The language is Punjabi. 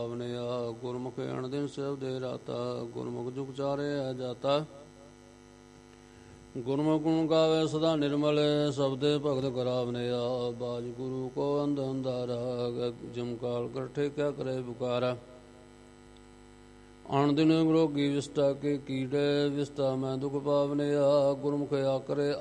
ਪਾਵਨਿਆ ਗੁਰਮੁਖ ਅਣਦਿਨ ਸਿਵ ਦੇ ਰਾਤਾ ਗੁਰਮੁਖ ਜੁਗ ਚਾਰਿਆ ਜਾਤਾ ਗੁਰਮੁਖ ਗੁਣ ਗਾਵੇ ਸਦਾ ਨਿਰਮਲ ਸਬਦੇ ਭਗਤ ਕਰਾਵਨਿਆ ਬਾਜ ਗੁਰੂ ਕੋ ਅੰਧ ਅੰਧਾਰਾ ਜਿਮ ਕਾਲ ਕਰਠੇ ਕਿਆ ਕਰੇ ਪੁਕਾਰਾ ਅਣਦਿਨ ਰੋਗੀ ਵਿਸਟਾ ਕੇ ਕੀੜੇ ਵਿਸਟਾ ਮੈਂ ਦੁਖ ਪਾਵਨਿਆ ਗੁਰਮੁਖ ਆਕਰੇ